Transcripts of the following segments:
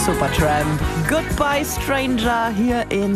Supertramp, Goodbye Stranger hier in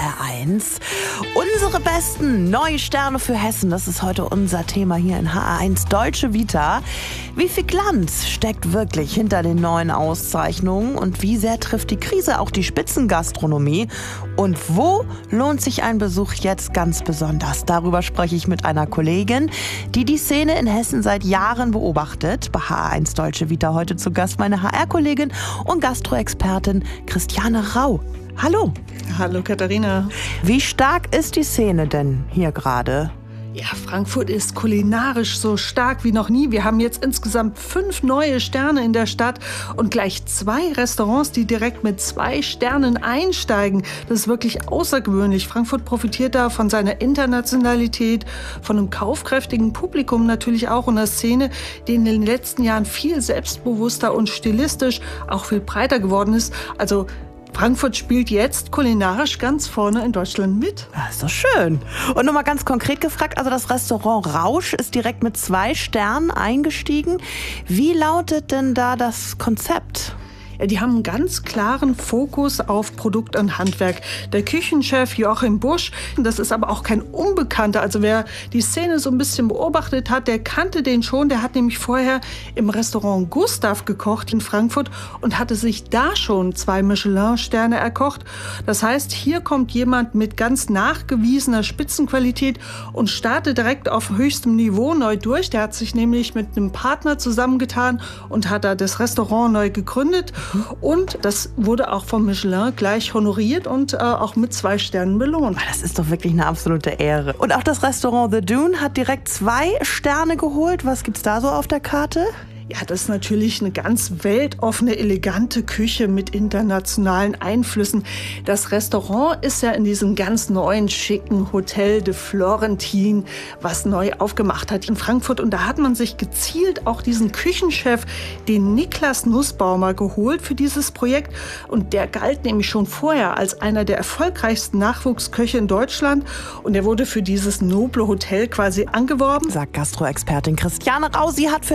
HR1. Unsere besten neue Sterne für Hessen, das ist heute unser Thema hier in HR1 Deutsche Vita. Wie viel Glanz steckt wirklich hinter den neuen Auszeichnungen und wie sehr trifft die Krise auch die Spitzengastronomie? Und wo lohnt sich ein Besuch jetzt ganz besonders? Darüber spreche ich mit einer Kollegin, die die Szene in Hessen seit Jahren beobachtet. Bei HR1 Deutsche Vita heute zu Gast meine HR-Kollegin und Gastroexpertin Christiane Rau. Hallo. Hallo Katharina. Wie stark ist die Szene denn hier gerade? Ja, Frankfurt ist kulinarisch so stark wie noch nie. Wir haben jetzt insgesamt 5 neue Sterne in der Stadt und gleich 2 Restaurants, die direkt mit 2 Sternen einsteigen. Das ist wirklich außergewöhnlich. Frankfurt profitiert da von seiner Internationalität, von einem kaufkräftigen Publikum natürlich auch und einer Szene, die in den letzten Jahren viel selbstbewusster und stilistisch auch viel breiter geworden ist. Also Frankfurt spielt jetzt kulinarisch ganz vorne in Deutschland mit. Das ist doch schön. Und nochmal ganz konkret gefragt, also das Restaurant Rausch ist direkt mit 2 Sternen eingestiegen. Wie lautet denn da das Konzept? Ja, die haben einen ganz klaren Fokus auf Produkt und Handwerk. Der Küchenchef Joachim Busch, das ist aber auch kein Unbekannter. Also wer die Szene so ein bisschen beobachtet hat, der kannte den schon. Der hat nämlich vorher im Restaurant Gustav gekocht in Frankfurt und hatte sich da schon 2 Michelin-Sterne erkocht. Das heißt, hier kommt jemand mit ganz nachgewiesener Spitzenqualität und startet direkt auf höchstem Niveau neu durch. Der hat sich nämlich mit einem Partner zusammengetan und hat da das Restaurant neu gegründet. Und das wurde auch vom Michelin gleich honoriert und auch mit 2 Sternen belohnt. Das ist doch wirklich eine absolute Ehre. Und auch das Restaurant The Dune hat direkt 2 Sterne geholt. Was gibt's da so auf der Karte? Ja, das ist natürlich eine ganz weltoffene, elegante Küche mit internationalen Einflüssen. Das Restaurant ist ja in diesem ganz neuen, schicken Hotel de Florentin, was neu aufgemacht hat in Frankfurt. Und da hat man sich gezielt auch diesen Küchenchef, den Niklas Nussbaumer, geholt für dieses Projekt. Und der galt nämlich schon vorher als einer der erfolgreichsten Nachwuchsköche in Deutschland. Und er wurde für dieses noble Hotel quasi angeworben. Sagt Gastroexpertin Christiane Rau. Sie hat für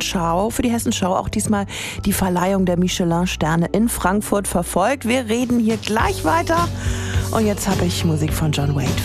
die Hessenschau auch diesmal die Verleihung der Michelin-Sterne in Frankfurt verfolgt. Wir reden hier gleich weiter. Und jetzt habe ich Musik von John Wayne